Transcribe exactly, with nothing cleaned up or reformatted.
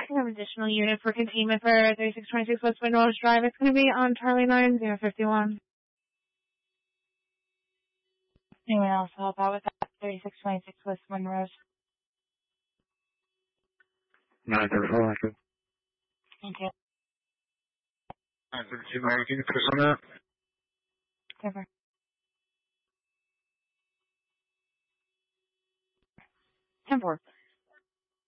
We have an additional unit for containment for thirty-six twenty-six West Windrose Drive. It's going to be on Charlie nine zero fifty-one. Anyone else help out with that? thirty-six twenty-six West Windrose. nine thirty-four, thank you. Thank you. nine thirty-two, nineteen, Chris on that. Over. ten four.